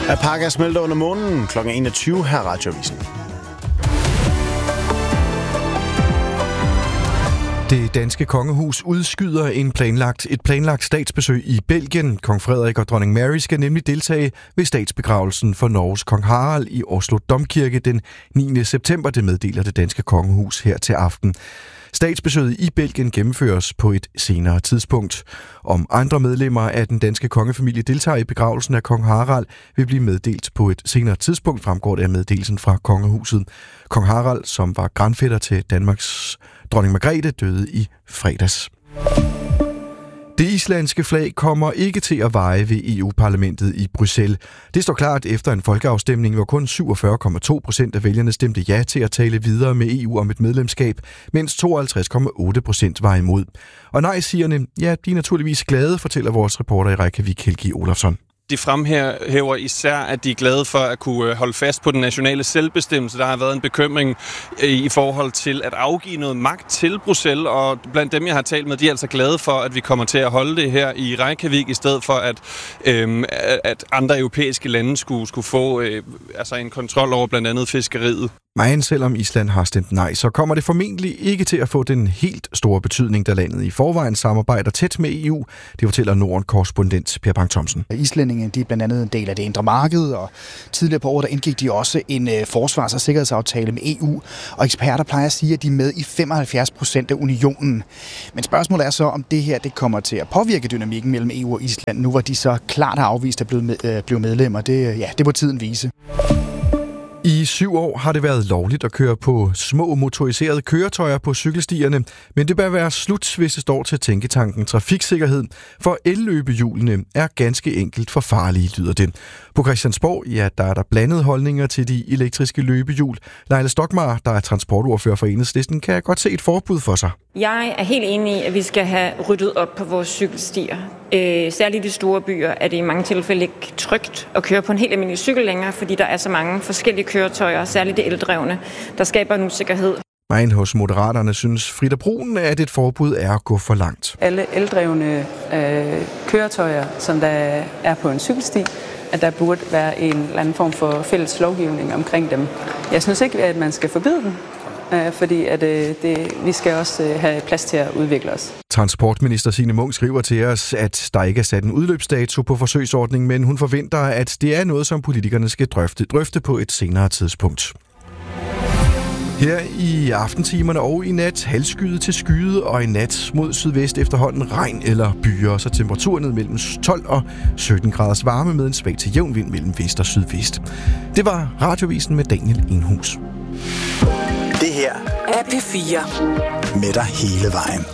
Alpaca smelter under månen kl. 21 her Radioavisen. Det danske kongehus udskyder et planlagt statsbesøg i Belgien. Kong Frederik og dronning Mary skal nemlig deltage ved statsbegravelsen for Norges kong Harald i Oslo Domkirke den 9. september. Det meddeler det danske kongehus her til aften. Statsbesøget i Belgien gennemføres på et senere tidspunkt. Om andre medlemmer af den danske kongefamilie deltager i begravelsen af kong Harald, vil blive meddelt på et senere tidspunkt, fremgår det af meddelelsen fra kongehuset. Kong Harald, som var grandfætter til Danmarks dronning Margrethe, døde i fredags. Det islandske flag kommer ikke til at vaje ved EU-parlamentet i Bruxelles. Det står klart efter en folkeafstemning, hvor kun 47,2% af vælgerne stemte ja til at tale videre med EU om et medlemskab, mens 52,8% var imod. Og nej-sigerne, ja, de er naturligvis glade, fortæller vores reporter i Reykjavik, Helgi Olafsson. De fremhæver især, at de er glade for at kunne holde fast på den nationale selvbestemmelse. Der har været en bekymring i forhold til at afgive noget magt til Bruxelles, og blandt dem, jeg har talt med, de er altså glade for, at vi kommer til at holde det her i Reykjavik, i stedet for at andre europæiske lande skulle få en kontrol over blandt andet fiskeriet. Men selvom Island har stemt nej, så kommer det formentlig ikke til at få den helt store betydning, da landet i forvejen samarbejder tæt med EU. Det fortæller Norden-korrespondent Per Bang Thomsen. Islændinge, de er blandt andet en del af det indre marked, og tidligere på året der indgik de også en forsvars- og sikkerhedsaftale med EU, og eksperter plejer at sige, at de er med i 75% af unionen. Men spørgsmålet er så, om det her det kommer til at påvirke dynamikken mellem EU og Island, nu hvor de så klart har afvist at blive medlemmer. Det må tiden vise. I 7 år har det været lovligt at køre på små motoriserede køretøjer på cykelstierne, men det bør være slut, hvis det står til tænketanken Trafiksikkerhed, for elløbehjulene er ganske enkelt for farlige, lyder det. På Christiansborg, ja, der er der blandede holdninger til de elektriske løbehjul. Leila Stokmar, der er transportordfører for Enhedslisten, kan godt se et forbud for sig. Jeg er helt enig i, at vi skal have ryddet op på vores cykelstier. Særligt i de store byer er det i mange tilfælde ikke trygt at køre på en helt almindelig cykel længere, fordi der er så mange forskellige køretøjer, særligt det eldrevne, der skaber en usikkerhed. Men hos Moderaterne synes Frida Brun, at et forbud er at gå for langt. Alle eldrevne køretøjer, som der er på en cykelsti, at der burde være en eller anden form for fælles lovgivning omkring dem. Jeg synes ikke, at man skal forbyde dem, fordi at vi skal også have plads til at udvikle os. Transportminister Signe Munk skriver til os, at der ikke er sat en udløbsdato på forsøgsordningen, men hun forventer, at det er noget, som politikerne skal drøfte på et senere tidspunkt. Her i aftentimerne og i nat halvskyet til skyet, og i nat mod sydvest efterhånden regn eller byer, så temperaturen ned mellem 12 og 17 graders varme med en svag til jævn vind mellem vest og sydvest. Det var Radioavisen med Daniel Enhus. Det her er P4 med dig hele vejen.